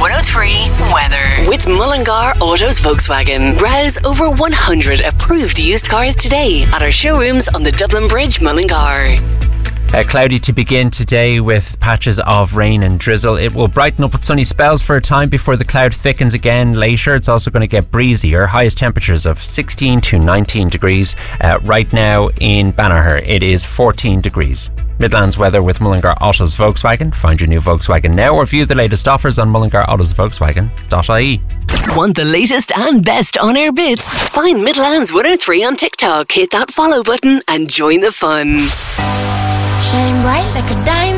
103 weather. With Mullingar Autos Volkswagen. Browse over 100 approved used cars today at our showrooms on the Dublin Bridge, Mullingar. Cloudy to begin today with patches of rain and drizzle. It will brighten up with sunny spells for a time before the cloud thickens again later. It's also going to get breezier. Highest temperatures of 16 to 19 degrees. Right now in Banagher it is 14 degrees. Midlands weather with Mullingar Autos Volkswagen. Find your new Volkswagen now or view the latest offers on mullingarautos.volkswagen.ie. Want the latest and best on-air bits? Find Midlands 103 on TikTok. Hit that follow button and join the fun. Shine bright like a diamond.